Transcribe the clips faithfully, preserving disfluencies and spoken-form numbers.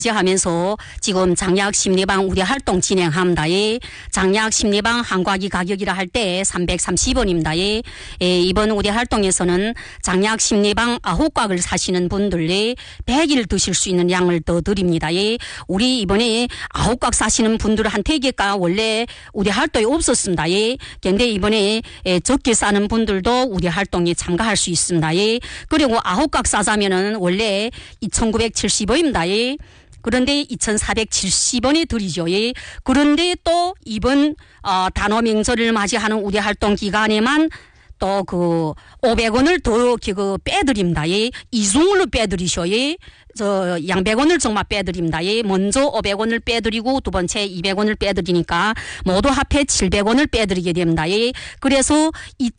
하면서 지금 장약 심리방 우리 활동 진행합니다. 예. 장약 심리방 한과기 가격이라 할 때 삼백삼십 원입니다. 예. 예, 이번 우리 활동에서는 장약 심리방 아홉 곽을 사시는 분들이 백 일 드실 수 있는 양을 더 드립니다. 예. 우리 이번에 아홉 곽 사시는 분들한테가 원래 우리 활동이 없었습니다. 예. 그런데 이번에 예, 적게 싸는 분들도 우리 활동에 참가할 수 있습니다. 예. 그리고 아홉 곽 싸자면은 원래 이천구백칠십 원입니다. 예. 그런데 이천사백칠십 원에 드리죠. 예. 그런데 또 이번 어, 단어 명절을 맞이하는 우리 활동 기간에만 또 그 오백 원을 더 그 빼드립니다. 예. 이중으로 빼드리셔. 예. 저 양백 원을 정말 빼드립니다. 예. 먼저 오백 원을 빼드리고 두 번째 이백 원을 빼드리니까 모두 합해 칠백 원을 빼드리게 됩니다. 예. 그래서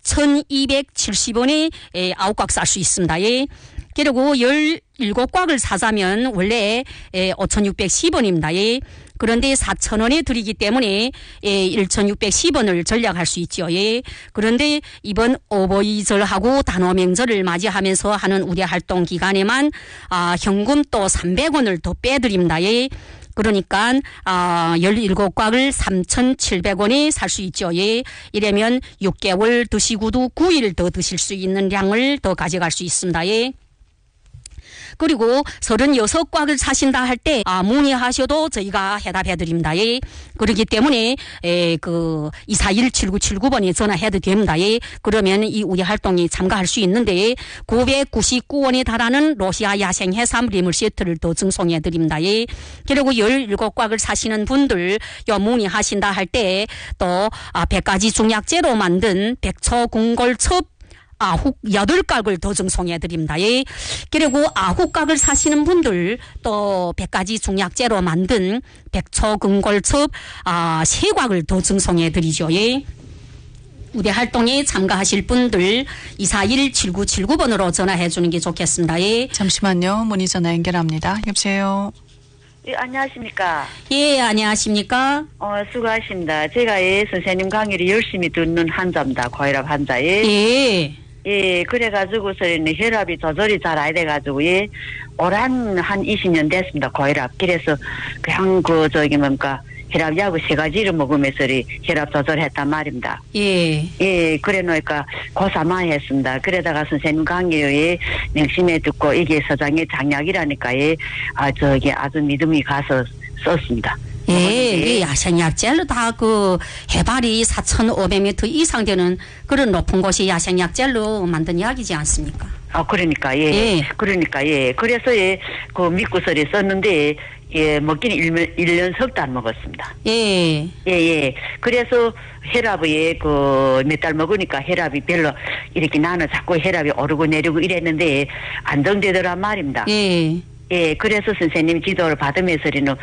이천이백칠십 원에 예, 아홉 곽 살 수 있습니다. 예. 그리고 열일곱 곽을 사자면 원래 오천육백십 원입니다. 예. 그런데 사천 원에 드리기 때문에 예, 천육백십 원을 절약할 수 있죠. 예. 그런데 이번 어버이절하고 단오명절을 맞이하면서 하는 우리 활동 기간에만 아, 현금 또 삼백 원을 더 빼드립니다. 예. 그러니까 아, 열일곱 곽을 삼천칠백 원에 살 수 있죠. 예. 이러면 육 개월 드시고도 구 일 더 드실 수 있는 양을 더 가져갈 수 있습니다. 예. 그리고 서른여섯 곽을 사신다 할 때 아, 문의하셔도 저희가 해답해 드립니다. 예. 그렇기 때문에 에, 그 이사일 칠구칠구 번에 전화해도 됩니다. 예. 그러면 이 우리 활동에 참가할 수 있는데 구백구십구 원에 달하는 러시아 야생 해삼 리물 세트를 더 증송해 드립니다. 예. 그리고 열일곱 곽을 사시는 분들 요 문의하신다 할 때 또 아, 백 가지 중약재로 만든 백초 궁궐첩 아홉, 여덟 곽을 더 증송해 드립니다. 예. 그리고 아홉 곽을 사시는 분들 또 백 가지 중약재로 만든 백초 궁궐첩 아, 세 곽을 더 증송해 드리죠. 예. 우리 활동에 참가하실 분들 이사일 칠구칠구 번으로 전화해 주는 게 좋겠습니다. 예. 잠시만요. 문의 전화 연결합니다. 여보세요. 예, 안녕하십니까. 예, 안녕하십니까. 어, 수고하십니다. 제가 예, 선생님 강의를 열심히 듣는 환자입니다. 고혈압 환자에. 예. 예, 그래가지고서는 혈압이 조절이 잘 안 돼가지고, 예, 올한 한 이십 년 됐습니다. 고혈압. 그래서 그냥 그, 저기 뭡니까, 혈압약을 세 가지를 먹으면서 혈압 조절했단 말입니다. 예. 예, 그래 놓으니까 고사만 했습니다. 그러다가 선생님 강의에 명심해 듣고 이게 서장의 장약이라니까, 예, 아, 저기 아주 믿음이 가서 썼습니다. 예, 이 야생약젤로 다 그 해발이 사천오백 미터 이상 되는 그런 높은 곳이 야생약젤로 만든 약이지 않습니까? 아, 그러니까, 예. 예. 그러니까, 예. 그래서, 예, 그 믿고서리 썼는데, 예, 먹기는 일 년, 일 년 석 달 먹었습니다. 예. 예, 예. 그래서 혈압이 그 몇 달 먹으니까 혈압이 별로 이렇게 나는 자꾸 혈압이 오르고 내리고 이랬는데 안정되더란 말입니다. 예. 예, 그래서 선생님 지도를 받으면서는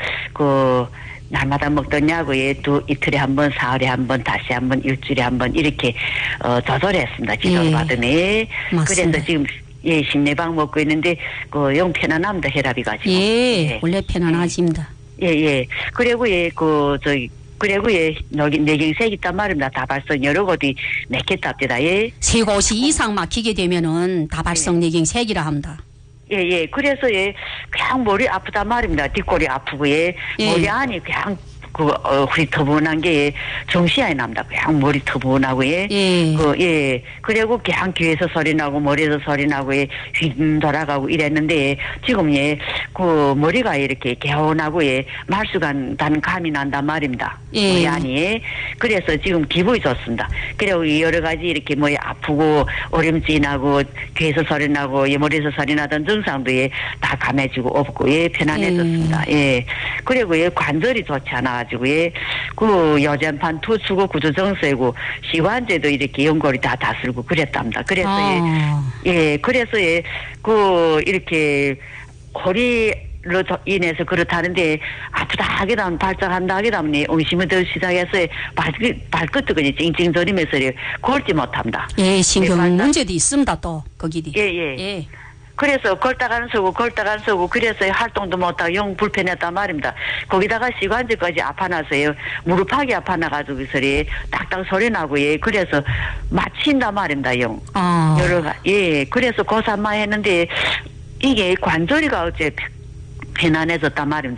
그 날마다 먹던 약을 두 이틀에 한 번, 사흘에 한 번, 다시 한 번, 일주일에 한 번 이렇게 어 조절했습니다. 지도를 예. 받으면. 맞습니다. 그래서 지금 예 심내방 먹고 있는데 그 영 편안합니다. 혈압이 가지고. 예. 예. 원래 편안하십니다. 예, 예. 그리고 예, 그 저기. 그리고 예, 여기 내경색 있단 말입니다. 다발성 여러 곳이 맥혔답니다. 예. 세 곳이 이상 막히게 되면은 다발성 내경색이라 합니다. 예, 예. 그래서, 예, 그냥 머리 아프단 말입니다. 뒷골이 아프고, 예. 예. 머리 안이 그냥, 그, 어, 휘 터분한 게, 예, 정시안이 납니다. 그냥 머리 터분하고, 예. 예. 그, 예. 그리고 그냥 귀에서 소리 나고, 머리에서 소리 나고, 예, 휙 돌아가고 이랬는데, 예, 지금, 예, 그, 머리가 이렇게 개운하고, 예, 말수가 나는 감이 난단 말입니다. 예. 머리 안이. 예. 그래서 지금 기분이 좋습니다. 그리고 여러 가지 이렇게 뭐 아프고, 오름지 나고, 귀에서 소리 나고, 예, 머리에서 소리 나던 증상도, 예, 다 감해지고 없고, 예, 편안해졌습니다. 예. 예. 그리고, 예, 관절이 좋지 않아가지고, 예, 그, 여전판 투수고 구조정서이고, 시관제도 이렇게 연골이 다 다슬고 그랬답니다. 그래서, 아. 예, 예, 그래서, 예, 그, 이렇게, 허리, 로 인해서 그렇다는데 아프다 하게 되면 발작한다 하게 되면 응심을 시작해서 발끝 발끝도 그냥 찡찡거리면서 걸지 못합니다. 예, 신경 예, 문제도 있습니다. 또 거기디. 예, 예. 예. 그래서 걸다가 안 서고 걸다가 안 서고 그래서 활동도 못하고 영 불편했단 말입니다. 거기다가 시관절까지 아파나서요. 무릎하기 아파나가지고 소리 딱딱 소리 나고 예. 그래서 마친단 말입니다. 영. 아. 여러 가 예. 그래서 고사만 했는데 이게 관절이가 어째 편안해졌단 말입니다.